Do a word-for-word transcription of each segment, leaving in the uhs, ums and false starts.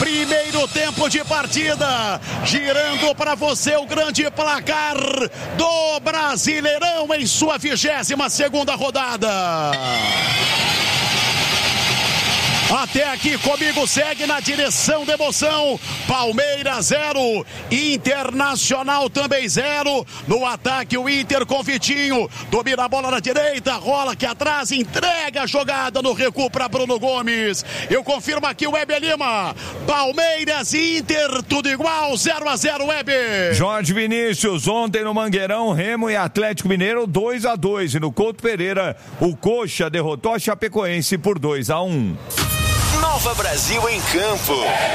Primeiro tempo de partida, girando para você o grande placar do Brasileirão em sua vigésima segunda rodada. Até aqui comigo segue na direção da emoção. Palmeiras zero, Internacional também zero. No ataque o Inter com Vitinho, domina a bola na direita, rola aqui atrás, entrega a jogada no recuo para Bruno Gomes. Eu confirmo aqui o Web Lima. Palmeiras e Inter, tudo igual, zero a zero, Web. Jorge Vinícius, ontem no Mangueirão, Remo e Atlético Mineiro dois a dois. E no Couto Pereira, o Coxa derrotou a Chapecoense por dois a um. Nova Brasil em campo.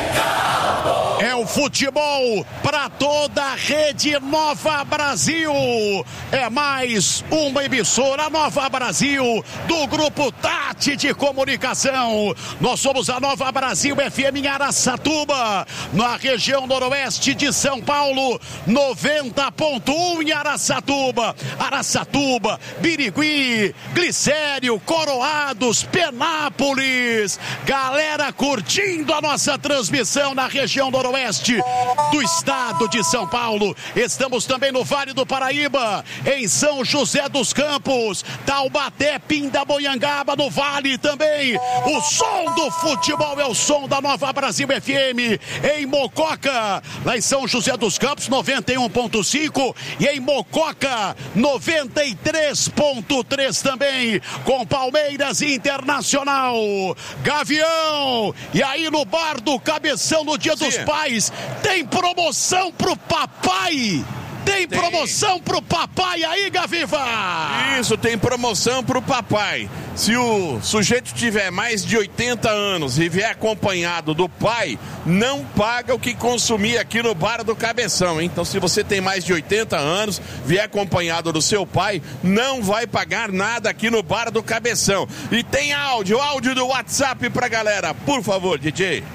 É o futebol para toda a rede Nova Brasil. É mais uma emissora Nova Brasil do Grupo Tati de Comunicação. Nós somos a Nova Brasil F M em Araçatuba, na região noroeste de São Paulo, noventa ponto um em Araçatuba. Araçatuba, Birigui, Glicério, Coroados, Penápolis. Galera curtindo a nossa transmissão na região noroeste do estado de São Paulo. Estamos também no Vale do Paraíba, em São José dos Campos, Taubaté, Pindamonhangaba, no Vale também. O som do futebol é o som da Nova Brasil F M. Em Mococa, lá em São José dos Campos, noventa e um ponto cinco, e em Mococa, noventa e três ponto três também, com Palmeiras Internacional. Gavião, e aí no Bar do Cabeção, no Dia Sim. dos Pais, tem promoção pro papai. Tem promoção tem. pro papai aí, Gaviva? Isso, tem promoção pro papai. Se o sujeito tiver mais de oitenta anos e vier acompanhado do pai, não paga o que consumir aqui no Bar do Cabeção. Então, se você tem mais de oitenta anos, vier acompanhado do seu pai, não vai pagar nada aqui no Bar do Cabeção. E tem áudio, áudio do WhatsApp pra galera. Por favor, D J.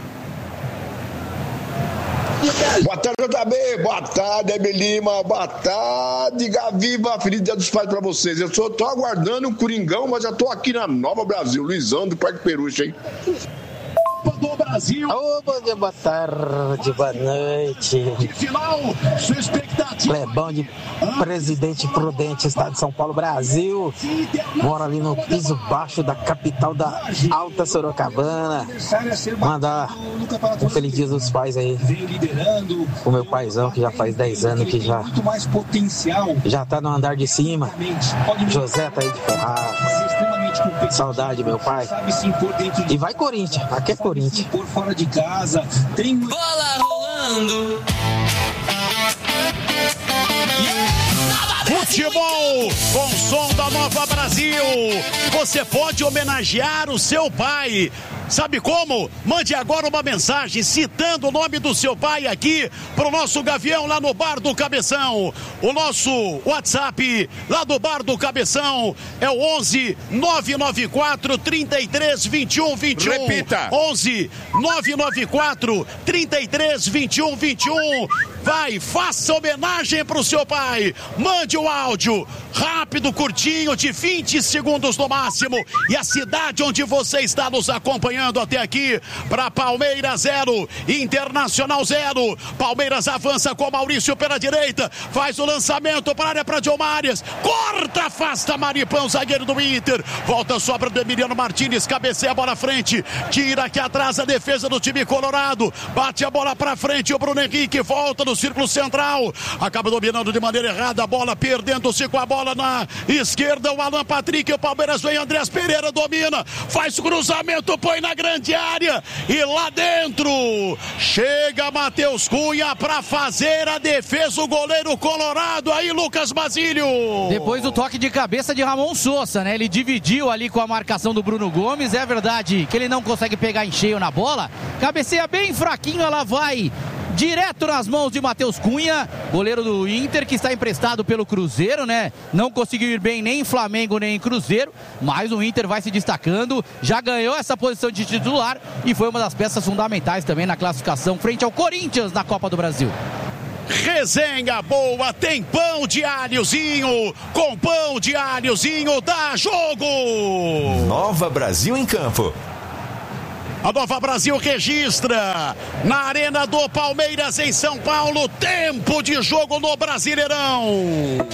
Boa tarde, J B. Boa tarde, Hebe Lima. Boa tarde, Gaviva. Feliz Dia dos Pais pra vocês. Eu só tô aguardando o Coringão, mas já tô aqui na Nova Brasil. Luizão do Parque Peruche, hein? Do Brasil. Oh, bom dia, boa tarde, boa noite. De final, sua expectativa. Clebão de Presidente Prudente, Estado de São Paulo, Brasil. Mora ali no piso baixo da capital da Alta Sorocabana. Mandar um feliz Dia dos Pais aí o meu paizão, que já faz dez anos que já já tá no andar de cima. José tá aí de Ferraz. Saudade, meu pai. E vai Corinthians, aqui é Corinthians. Por fora de casa, tem bola rolando. Futebol com som da Nova Brasil. Você pode homenagear o seu pai. Sabe como? Mande agora uma mensagem citando o nome do seu pai aqui pro nosso Gavião lá no Bar do Cabeção. O nosso WhatsApp lá do Bar do Cabeção é o onze nove nove quatro, trinta e três, vinte e um, vinte e um. Repita. onze nove nove quatro, trinta e três, vinte e um, vinte e um. Vai, faça homenagem pro seu pai. Mande o áudio rápido, curtinho, de vinte segundos no máximo. E a cidade onde você está nos acompanhando até aqui, para Palmeiras zero, Internacional zero. Palmeiras avança com Maurício pela direita, faz o lançamento para a área para Diomares, corta, afasta Maripão, zagueiro do Inter, volta, sobra do Emiliano Martínez, cabeceia a bola à frente, tira aqui atrás a defesa do time colorado, bate a bola para frente, o Bruno Henrique volta no círculo central, acaba dominando de maneira errada a bola, perdendo-se com a bola na esquerda, o Alan Patrick, o Palmeiras vem, Andrés Pereira domina, faz o cruzamento, põe na grande área e lá dentro chega Matheus Cunha para fazer a defesa, o goleiro colorado aí, Lucas Basílio. Depois do toque de cabeça de Ramon Sousa, né? Ele dividiu ali com a marcação do Bruno Gomes, é verdade que ele não consegue pegar em cheio na bola, cabeceia bem fraquinho, ela vai direto nas mãos de Matheus Cunha, goleiro do Inter, que está emprestado pelo Cruzeiro, né? Não conseguiu ir bem nem em Flamengo, nem em Cruzeiro, mas o Inter vai se destacando, já ganhou essa posição de titular e foi uma das peças fundamentais também na classificação frente ao Corinthians na Copa do Brasil. Resenha boa, tem pão de alhozinho, com pão de alhozinho dá jogo. Nova Brasil em campo. A Nova Brasil registra na Arena do Palmeiras em São Paulo, tempo de jogo no Brasileirão.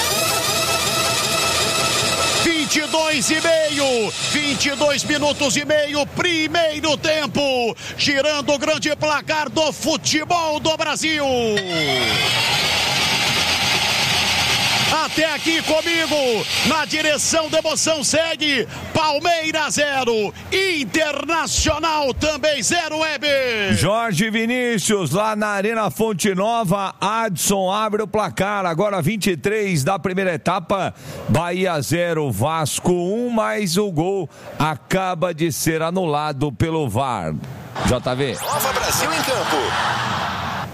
vinte e dois e meio, vinte e dois minutos e meio, primeiro tempo, girando o grande placar do futebol do Brasil. Até aqui comigo, na direção da emoção, segue Palmeiras zero, Internacional também zero, Weber. Jorge Vinícius, lá na Arena Fonte Nova, Adson abre o placar, agora vinte e três da primeira etapa, Bahia zero, Vasco um, mas o gol acaba de ser anulado pelo V A R. J V. Nova Brasil em campo.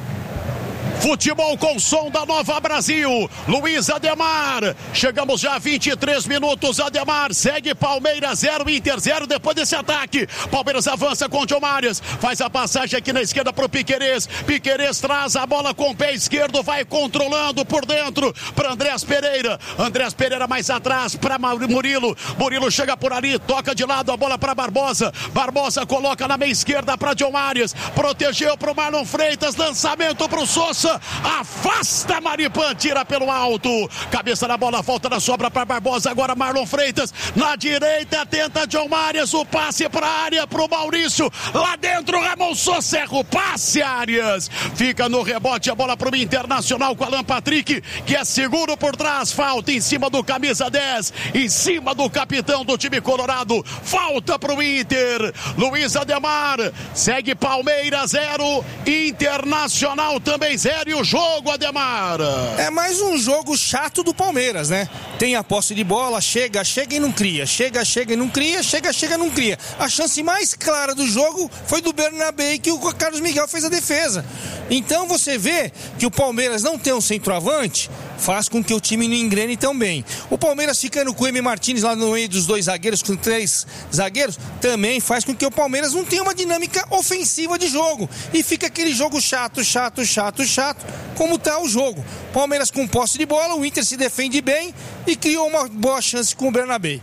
Futebol com som da Nova Brasil, Luiz Ademar, chegamos já a vinte e três minutos, Ademar segue Palmeiras zero, Inter zero, depois desse ataque, Palmeiras avança com o John Marius, faz a passagem aqui na esquerda pro Piquerez, Piquerez traz a bola com o pé esquerdo, vai controlando por dentro para Andrés Pereira, Andrés Pereira mais atrás para Murilo, Murilo chega por ali, toca de lado a bola para Barbosa, Barbosa coloca na meia esquerda para John Marius, protegeu pro Marlon Freitas, lançamento pro Sousa, afasta Maripan, tira pelo alto, cabeça na bola, volta na sobra para Barbosa, agora Marlon Freitas, na direita tenta John Marius, o passe para a área pro Maurício, lá dentro Ramon Sousa, erra o passe, Arias, fica no rebote a bola pro Internacional com Alan Patrick, que é seguro por trás, falta em cima do camisa dez, em cima do capitão do time colorado, falta pro Inter, Luiz Ademar, segue Palmeiras zero, Internacional também zero. E o jogo, Ademar? É mais um jogo chato do Palmeiras, né? Tem a posse de bola, chega, chega e não cria, chega, chega e não cria, chega, chega e não cria. A chance mais clara do jogo foi do Bernabé, que o Carlos Miguel fez a defesa. Então você vê que o Palmeiras não tem um centroavante, faz com que o time não engrene tão bem. O Palmeiras ficando com o Emi Martínez lá no meio dos dois zagueiros, com três zagueiros, também faz com que o Palmeiras não tenha uma dinâmica ofensiva de jogo. E fica aquele jogo chato, chato, chato, chato, como tá o jogo. Palmeiras com posse de bola, o Inter se defende bem e criou uma boa chance com o Bernabé.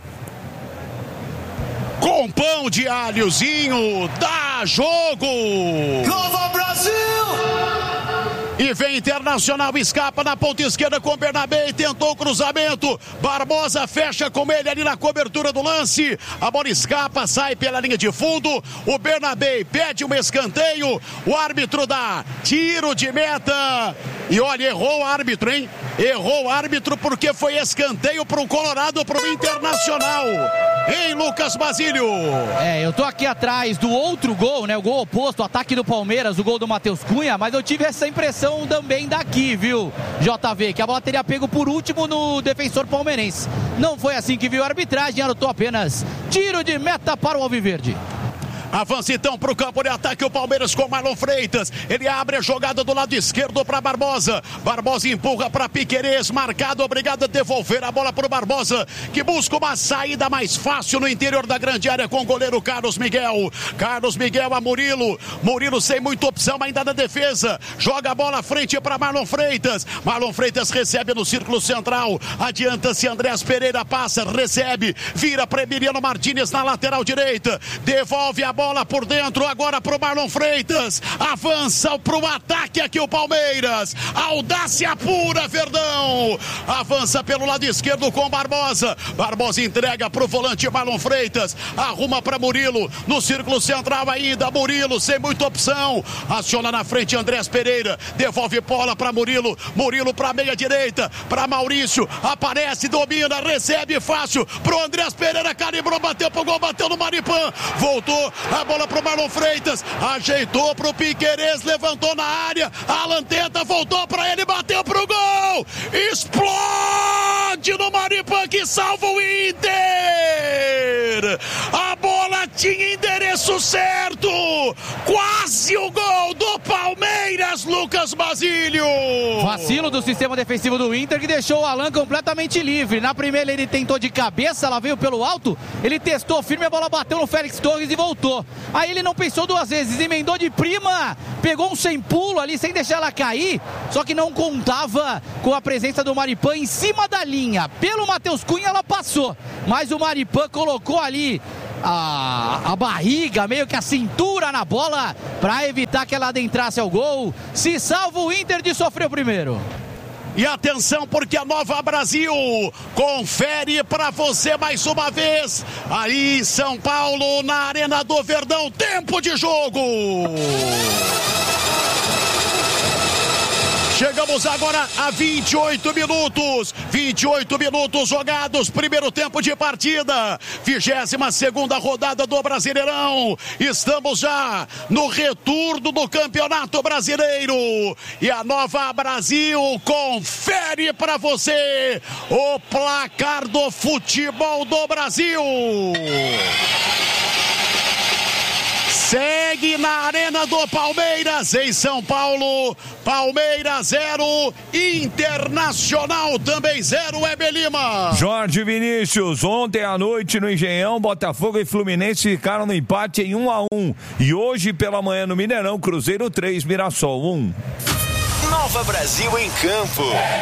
Com pão de alhozinho, dá jogo! Nova Brasil! E vem Internacional, escapa na ponta esquerda com o Bernabé, tentou o cruzamento, Barbosa fecha com ele ali na cobertura do lance, a bola escapa, sai pela linha de fundo, o Bernabé pede um escanteio, o árbitro dá tiro de meta, e olha, errou o árbitro, hein? Errou o árbitro porque foi escanteio pro Colorado, pro Internacional, hein, Lucas Basílio? É, eu tô aqui atrás do outro gol, né, o gol oposto, o ataque do Palmeiras, o gol do Matheus Cunha, mas eu tive essa impressão também daqui, viu, J V, que a bola teria pego por último no defensor palmeirense. Não foi assim que viu a arbitragem, anotou apenas tiro de meta para o Alviverde. Avança então para o campo de ataque o Palmeiras com Marlon Freitas. Ele abre a jogada do lado esquerdo para Barbosa. Barbosa empurra para Piquerez. Marcado, obrigado a devolver a bola para o Barbosa, que busca uma saída mais fácil no interior da grande área com o goleiro Carlos Miguel. Carlos Miguel a Murilo. Murilo sem muita opção ainda na defesa. Joga a bola à frente para Marlon Freitas. Marlon Freitas recebe no círculo central. Adianta-se Andrés Pereira, passa, recebe. Vira para Emiliano Martínez na lateral direita. Devolve a bola por dentro agora pro Marlon Freitas, avança pro ataque aqui o Palmeiras, audácia pura, Verdão, avança pelo lado esquerdo com Barbosa, Barbosa entrega pro volante Marlon Freitas, arruma pra Murilo, no círculo central ainda, Murilo sem muita opção, aciona na frente Andrés Pereira, devolve bola pra Murilo, Murilo pra meia direita, pra Maurício, aparece, domina, recebe fácil, pro Andrés Pereira, calibrou, bateu pro gol, bateu no Maripan, voltou, a bola pro Marlon Freitas, ajeitou pro Piquerez, levantou na área, Alan tenta, voltou pra ele, bateu pro gol, explode no Maripan que salva o Inter, a bola tinha endereço certo, quase o gol do Palmeiras, Lucas Basílio. Vacilo do sistema defensivo do Inter que deixou o Alan completamente livre, na primeira ele tentou de cabeça, ela veio pelo alto, ele testou firme, a bola bateu no Félix Torres e voltou. Aí ele não pensou duas vezes, emendou de prima, pegou um sem pulo ali, sem deixar ela cair, só que não contava com a presença do Maripan em cima da linha. Pelo Matheus Cunha ela passou, mas o Maripan colocou ali a, a barriga, meio que a cintura na bola para evitar que ela adentrasse ao gol. Se salva o Inter de sofrer o primeiro. E atenção, porque a Nova Brasil confere para você mais uma vez. Aí em São Paulo, na Arena do Verdão, tempo de jogo. Chegamos agora a vinte e oito minutos. vinte e oito minutos jogados. Primeiro tempo de partida. vigésima segunda rodada do Brasileirão. Estamos já no retorno do Campeonato Brasileiro. E a Nova Brasil confere para você o placar do futebol do Brasil. Segue na Arena do Palmeiras, em São Paulo. Palmeiras zero, Internacional também zero, Weber Lima. Jorge Vinícius, ontem à noite no Engenhão, Botafogo e Fluminense ficaram no empate em um a um. E hoje pela manhã no Mineirão, Cruzeiro três, Mirassol um. Nova Brasil em campo.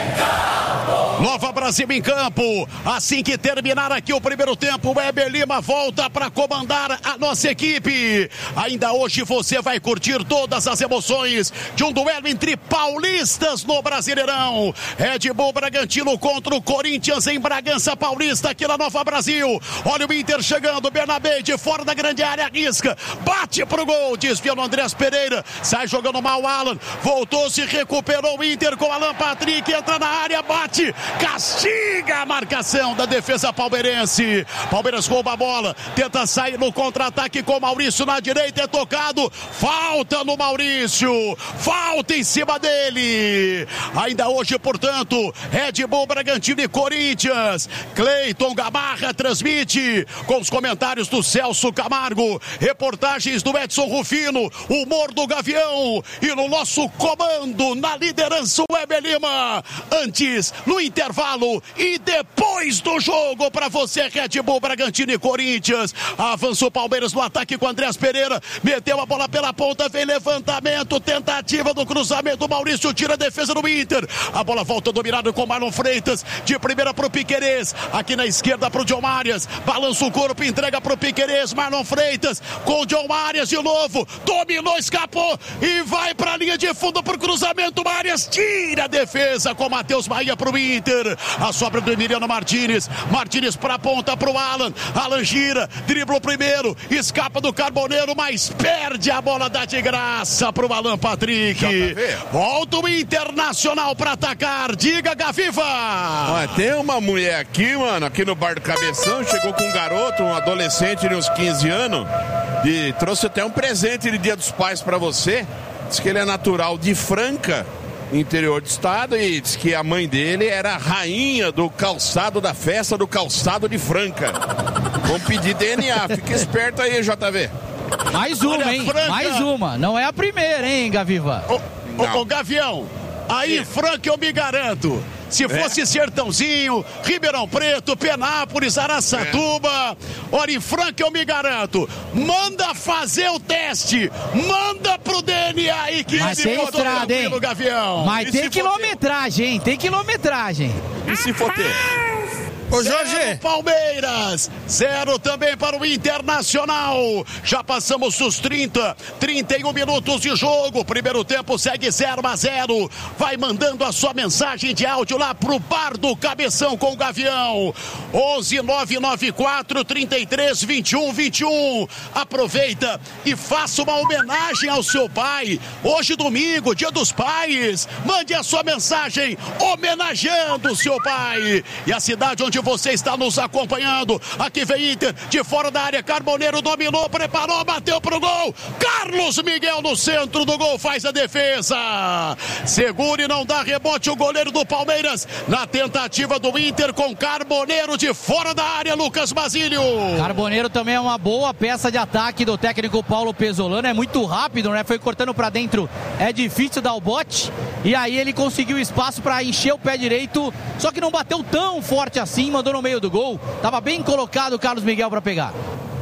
Nova Brasil em campo. Assim que terminar aqui o primeiro tempo, o Weber Lima volta para comandar a nossa equipe. Ainda hoje você vai curtir todas as emoções de um duelo entre paulistas no Brasileirão. Red Bull Bragantino contra o Corinthians em Bragança Paulista, aqui na Nova Brasil. Olha o Inter chegando, Bernabé de fora da grande área, arrisca, bate pro gol, desvia no Andrés Pereira, sai jogando mal o Alan, voltou, se recuperou o Inter com Alan Patrick, entra na área, bate, castiga a marcação da defesa palmeirense. Palmeiras rouba a bola, tenta sair no contra-ataque com Maurício na direita, é tocado, falta no Maurício, falta em cima dele. Ainda hoje, portanto, Red Bull Bragantino e Corinthians. Cleiton Gamarra transmite com os comentários do Celso Camargo, reportagens do Edson Rufino, humor do Gavião e no nosso comando, na liderança, o Weber Lima. Antes, no intervalo e depois do jogo, para você, Red Bull Bragantino e Corinthians. Avançou o Palmeiras no ataque com Andrés Pereira, meteu a bola pela ponta, vem levantamento, tentativa do cruzamento, Maurício tira a defesa do Inter, a bola volta dominada com Marlon Freitas, de primeira pro Piquerez, aqui na esquerda pro John Marias, balança o corpo, entrega pro Piquerez, Marlon Freitas com o John Marias de novo, dominou, escapou e vai pra linha de fundo pro cruzamento, Marias tira a defesa com Matheus Bahia pro Inter, a sobra do Emiliano Martínez, Martínez pra ponta pro Alan, Alan gira, dribla o primeiro, escapa do Carboneiro, mas perde a bola, dá de graça pro Alan Patrick. Volta o Internacional pra atacar, diga Gaviva. Ah, tem uma mulher aqui, mano, aqui no bar do Cabeção, chegou com um garoto, um adolescente de uns quinze anos, e trouxe até um presente de Dia dos Pais pra você. Diz que ele é natural de Franca, interior do estado, e diz que a mãe dele era a rainha do calçado, da festa do calçado de Franca. Vamos pedir D N A, fica esperto aí, J V. Mais uma, Olha, hein? Franca. Mais uma. Não é a primeira, hein, Gaviva? Ô, ô, ô Gavião, aí Sim. Franca eu me garanto. Se fosse é. Sertãozinho, Ribeirão Preto, Penápolis, Araçatuba, é. Olha, em Franca eu me garanto, manda fazer o teste, manda pro D N A aí que Mas tem estrada, hein? Gavião. Mas e tem quilometragem, hein? Tem quilometragem. E se for ter? Ô Jorge, zero Palmeiras, zero também para o Internacional. Já passamos os trinta, trinta e um minutos de jogo. Primeiro tempo segue zero a zero. Vai mandando a sua mensagem de áudio lá pro bar do Cabeção com o Gavião. onze nove nove quatro, trinta e três, vinte e um, vinte e um. Aproveita e faça uma homenagem ao seu pai. Hoje domingo, Dia dos Pais. Mande a sua mensagem homenageando o seu pai. E a cidade onde você está nos acompanhando. Aqui vem Inter, de fora da área, Carboneiro dominou, preparou, bateu pro gol. Carlos Miguel no centro do gol, faz a defesa. Segura e não dá rebote o goleiro do Palmeiras, na tentativa do Inter com Carboneiro de fora da área, Lucas Basílio. Carboneiro também é uma boa peça de ataque do técnico Paulo Pesolano, é muito rápido, né? Foi cortando pra dentro, é difícil dar o bote, e aí ele conseguiu espaço pra encher o pé direito, só que não bateu tão forte assim, mandou no meio do gol. Tava bem colocado o Carlos Miguel para pegar.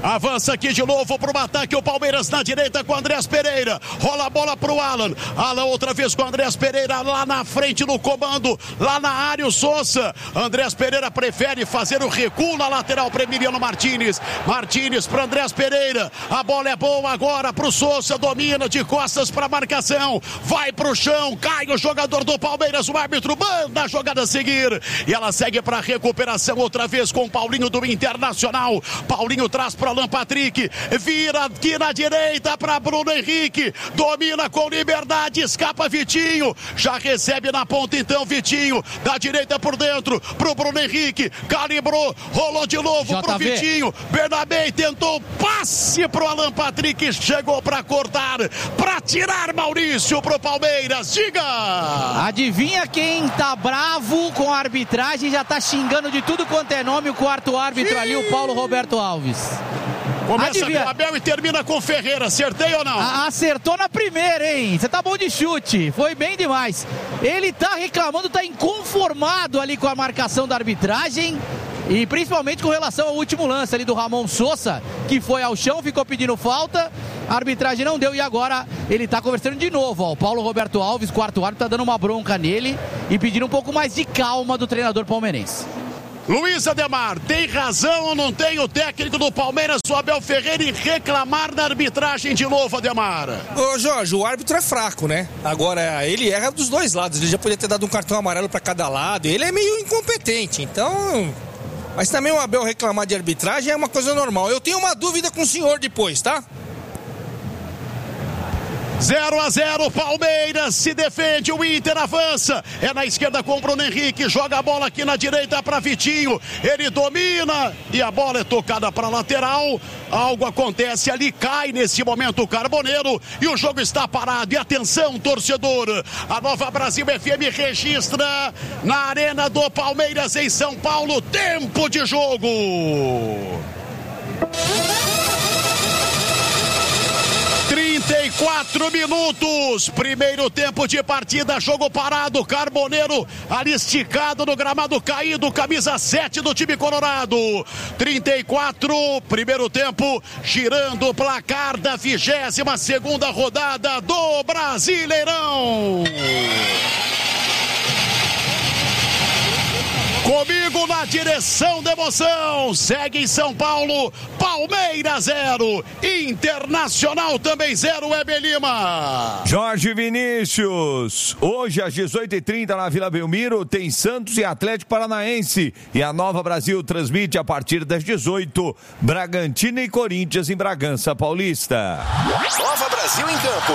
Avança aqui de novo para o ataque o Palmeiras na direita com o Andrés Pereira. Rola a bola para o Alan. Alan outra vez com o Andrés Pereira lá na frente no comando. Lá na área o Sousa. Andrés Pereira prefere fazer o recuo na lateral para Emiliano Martínez. Martínez para Andrés Pereira. A bola é boa agora para o Sousa. Domina de costas para a marcação. Vai para o chão. Cai o jogador do Palmeiras. O árbitro manda a jogada a seguir. E ela segue para a recuperação outra vez com o Paulinho do Internacional. Paulinho traz para Alan Patrick, vira aqui na direita para Bruno Henrique, domina com liberdade, escapa Vitinho, já recebe na ponta então Vitinho, da direita por dentro, pro Bruno Henrique, calibrou, rolou de novo J V. Pro Vitinho, Bernabé tentou passe pro Alan Patrick, chegou para cortar, para tirar Maurício pro Palmeiras, diga! Adivinha quem tá bravo com a arbitragem, já tá xingando de tudo quanto é nome o quarto árbitro Sim. ali, o Paulo Roberto Alves. Começa com o Abel e termina com o Ferreira, acertei ou não? A acertou na primeira, hein? Você tá bom de chute, foi bem demais. Ele tá reclamando, tá inconformado ali com a marcação da arbitragem e principalmente com relação ao último lance ali do Ramon Sousa, que foi ao chão, ficou pedindo falta, a arbitragem não deu e agora ele tá conversando de novo, ó. O Paulo Roberto Alves, quarto árbitro, tá dando uma bronca nele e pedindo um pouco mais de calma do treinador palmeirense. Luiz Ademar, tem razão ou não tem o técnico do Palmeiras, o Abel Ferreira, em reclamar da arbitragem de novo, Ademar? Ô Jorge, o árbitro é fraco, né? Agora, ele erra dos dois lados, ele já podia ter dado um cartão amarelo para cada lado, ele é meio incompetente, então... Mas também o Abel reclamar de arbitragem é uma coisa normal. Eu tenho uma dúvida com o senhor depois, tá? zero a zero, Palmeiras se defende, o Inter avança, é na esquerda com o Bruno Henrique, joga a bola aqui na direita para Vitinho, ele domina e a bola é tocada para lateral, algo acontece ali, cai nesse momento o Carboneiro e o jogo está parado. E atenção, torcedor, a Nova Brasil F M registra na Arena do Palmeiras em São Paulo, tempo de jogo. trinta e quatro minutos, primeiro tempo de partida, jogo parado, Carboneiro ali esticado no gramado caído, camisa sete do time colorado. trinta e quatro, primeiro tempo, girando o placar da vigésima segunda rodada do Brasileirão. Comigo na direção da emoção, segue em São Paulo, Palmeiras zero, Internacional também zero, Weber Lima. Jorge Vinícius, hoje às dezoito e trinta na Vila Belmiro tem Santos e Atlético Paranaense e a Nova Brasil transmite a partir das dezoito, Bragantino e Corinthians em Bragança Paulista. Nova Brasil em campo.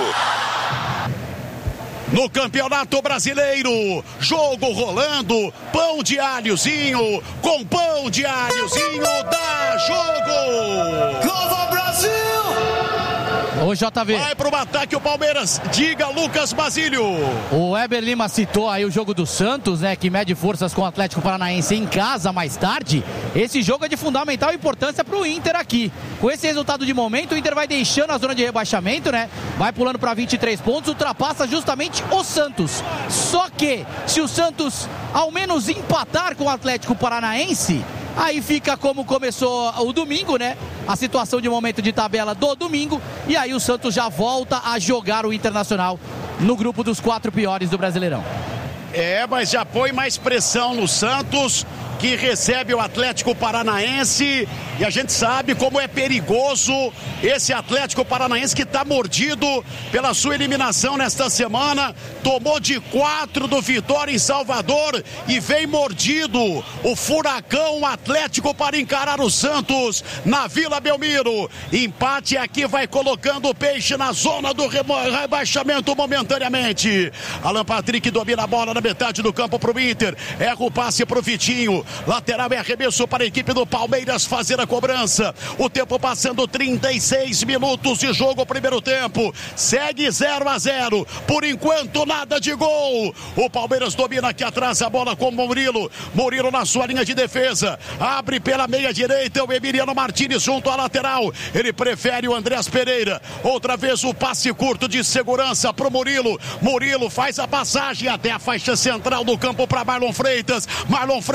No Campeonato Brasileiro, jogo rolando, pão de alhozinho, com pão de alhozinho, dá jogo! Nova Brasil! Ô J V. Vai pro ataque o Palmeiras, diga Lucas Basílio. O Weber Lima citou aí o jogo do Santos, né, que mede forças com o Atlético Paranaense em casa mais tarde. Esse jogo é de fundamental importância pro Inter aqui. Com esse resultado de momento, o Inter vai deixando a zona de rebaixamento, né? Vai pulando para vinte e três pontos, ultrapassa justamente o Santos. Só que, se o Santos ao menos empatar com o Atlético Paranaense, aí fica como começou o domingo, né? A situação de momento de tabela do domingo. E aí o Santos já volta a jogar o Internacional no grupo dos quatro piores do Brasileirão. É, mas já põe mais pressão no Santos, que recebe o Atlético Paranaense, e a gente sabe como é perigoso esse Atlético Paranaense, que está mordido pela sua eliminação nesta semana, tomou de quatro do Vitória em Salvador e vem mordido o Furacão Atlético para encarar o Santos na Vila Belmiro. Empate aqui vai colocando o Peixe na zona do rebaixamento momentaneamente. Alan Patrick domina a bola na metade do campo para o Inter, erra o passe para o Vitinho. Lateral é arremesso para a equipe do Palmeiras fazer a cobrança. O tempo passando, trinta e seis minutos de jogo, primeiro tempo. Segue zero a zero. Por enquanto, nada de gol. O Palmeiras domina aqui atrás a bola com o Murilo. Murilo na sua linha de defesa. Abre pela meia direita o Emiliano Martínez junto à lateral. Ele prefere o Andrés Pereira. Outra vez o passe curto de segurança para o Murilo. Murilo faz a passagem até a faixa central do campo para Marlon Freitas. Marlon Freitas para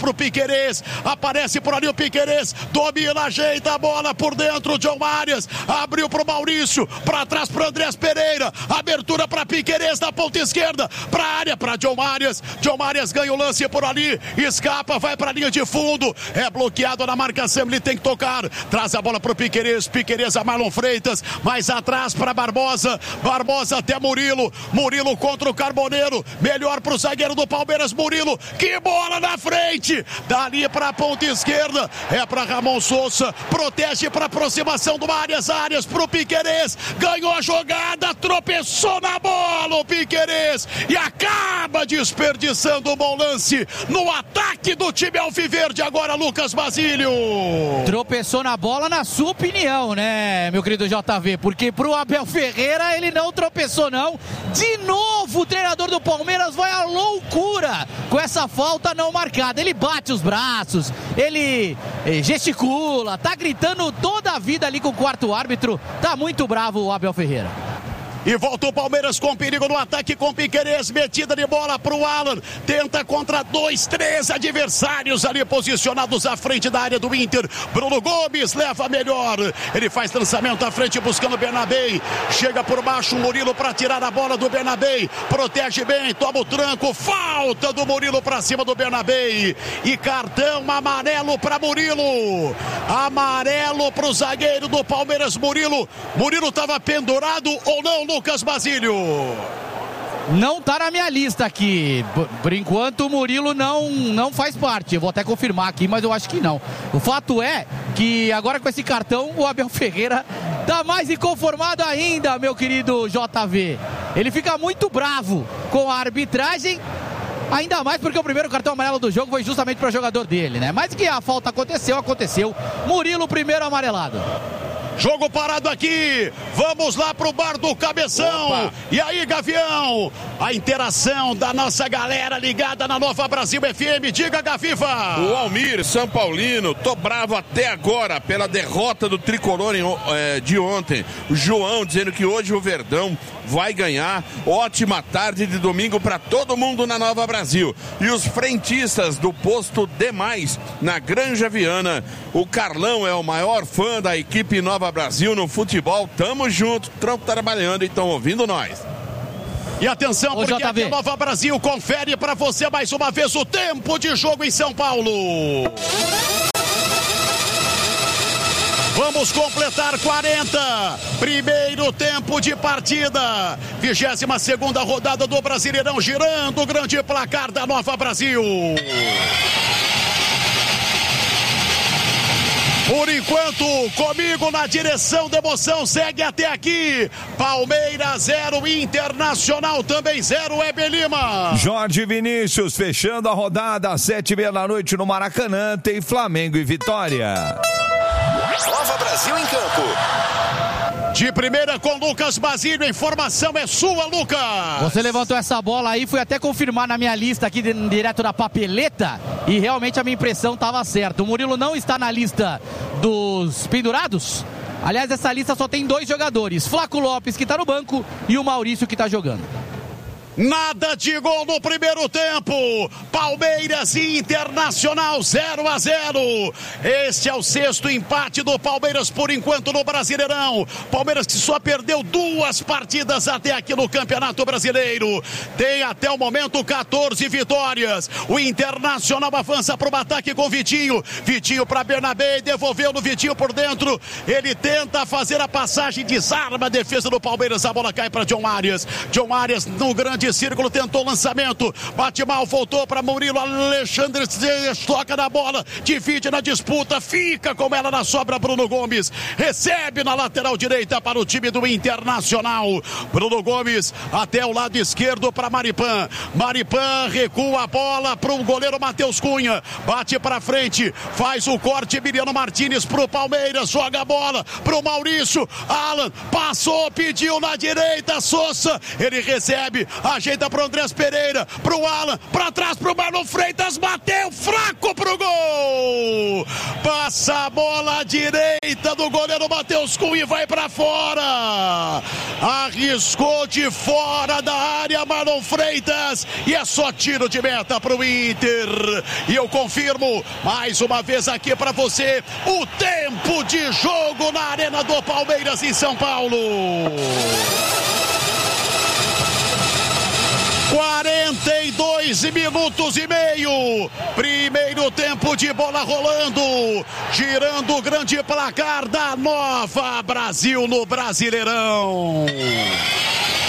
pro Piquerez, aparece por ali o Piquerez, domina, ajeita a bola por dentro, John Arias, abriu pro Maurício, pra trás pro Andrés Pereira, abertura pra Piquerez na ponta esquerda, pra área, pra John Arias, John Arias ganha o lance por ali, escapa, vai pra linha de fundo, é bloqueado na marcação, ele tem que tocar, traz a bola pro Piquerez, Piquerez a Marlon Freitas, mais atrás pra Barbosa, Barbosa até Murilo, Murilo contra o Carboneiro, melhor pro zagueiro do Palmeiras, Murilo, que bola na frente, dali pra ponta esquerda, é pra Ramon Sousa, protege pra aproximação do Arias, Arias pro Piquerez, ganhou a jogada, tropeçou na bola o Piquerez e acaba desperdiçando o bom lance no ataque do time alviverde agora, Lucas Basílio. Tropeçou na bola, na sua opinião, né, meu querido J V, porque pro Abel Ferreira ele não tropeçou não, de novo o treinador do Palmeiras vai à loucura com essa falta não marcada, ele bate os braços, ele gesticula, tá gritando toda a vida ali com o quarto árbitro, tá muito bravo o Abel Ferreira. E volta o Palmeiras com perigo no ataque com Piquerez, metida de bola pro Alan, tenta contra dois, três adversários ali posicionados à frente da área do Inter, Bruno Gomes leva melhor, ele faz lançamento à frente buscando o Bernabé, chega por baixo o Murilo para tirar a bola do Bernabé, protege bem, toma o tranco, falta do Murilo para cima do Bernabé e cartão amarelo para Murilo, amarelo pro zagueiro do Palmeiras, Murilo, Murilo estava pendurado ou não, Lucas Basílio? Não tá na minha lista aqui. Por, por enquanto o Murilo não, não faz parte. Eu vou até confirmar aqui, mas eu acho que não. O fato é que agora com esse cartão o Abel Ferreira tá mais inconformado ainda, meu querido J V. Ele fica muito bravo com a arbitragem, ainda mais porque o primeiro cartão amarelo do jogo foi justamente para o jogador dele, né? Mas que a falta aconteceu, aconteceu. Murilo, primeiro amarelado. Jogo parado aqui, vamos lá pro bar do Cabeção. Opa. E aí, Gavião, a interação da nossa galera ligada na Nova Brasil F M, diga, Gaviva. O Almir, São Paulino, tô bravo até agora pela derrota do Tricolor em, é, de ontem. O João dizendo que hoje o Verdão vai ganhar. Ótima tarde de domingo para todo mundo na Nova Brasil. E os frentistas do posto Demais, na Granja Viana, o Carlão é o maior fã da equipe Nova Brasil no futebol. Tamo junto, trampo trabalhando e estão ouvindo nós. E atenção, Ô, porque aqui a Nova Brasil confere para você mais uma vez o tempo de jogo em São Paulo. Vamos completar quarenta. Primeiro tempo de partida. vigésima segunda rodada do Brasileirão, girando o grande placar da Nova Brasil. Por enquanto, comigo na direção da emoção, segue até aqui. Palmeiras zero, Internacional também zero, Weber Lima. Jorge Vinícius fechando a rodada às sete e meia da noite no Maracanã, tem Flamengo e Vitória. Nova Brasil em campo. De primeira com Lucas Basílio, a informação é sua, Lucas. Você levantou essa bola aí, fui até confirmar na minha lista aqui de, direto da papeleta e realmente a minha impressão estava certa. O Murilo não está na lista dos pendurados. Aliás, essa lista só tem dois jogadores, Flaco Lopes, que está no banco, e o Maurício, que está jogando. Nada de gol no primeiro tempo. Palmeiras e Internacional zero a zero. Este é o sexto empate do Palmeiras por enquanto no Brasileirão. Palmeiras que só perdeu duas partidas até aqui no Campeonato Brasileiro. Tem até o momento quatorze vitórias. O Internacional avança para o ataque com Vitinho. Vitinho para Bernabé, devolveu no Vitinho por dentro. Ele tenta fazer a passagem, desarma a defesa do Palmeiras. A bola cai para John Arias. John Arias no grande círculo, tentou o lançamento, bate mal, voltou para Murilo, Alexandre toca na bola, divide na disputa, fica com ela na sobra, Bruno Gomes, recebe na lateral direita para o time do Internacional, Bruno Gomes até o lado esquerdo para Maripan, Maripan recua a bola para o goleiro Matheus Cunha, bate para frente, faz o corte, Emiliano Martínez para o Palmeiras, joga a bola para o Maurício, Alan, passou, pediu na direita, Sousa, ele recebe, ajeita pro Andrés Pereira, pro Alan, pra trás pro Marlon Freitas, bateu fraco pro gol. Passa a bola à direita do goleiro Matheus Cunha e vai pra fora. Arriscou de fora da área Marlon Freitas e é só tiro de meta pro Inter. E eu confirmo mais uma vez aqui pra você o tempo de jogo na Arena do Palmeiras em São Paulo. quarenta e dois minutos e meio. Primeiro tempo de bola rolando, girando o grande placar da Nova Brasil no Brasileirão.